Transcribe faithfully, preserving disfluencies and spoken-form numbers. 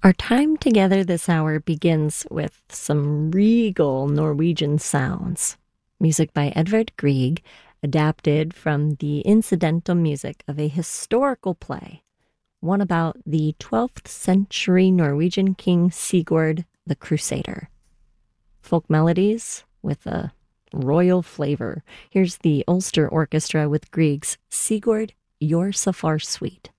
Our time together this hour begins with some regal Norwegian sounds. Music by Edvard Grieg, adapted from the incidental music of a historical play, one about the twelfth century Norwegian king Sigurd the Crusader. Folk melodies with a royal flavor. Here's the Ulster Orchestra with Grieg's Sigurd, Your Safar Suite.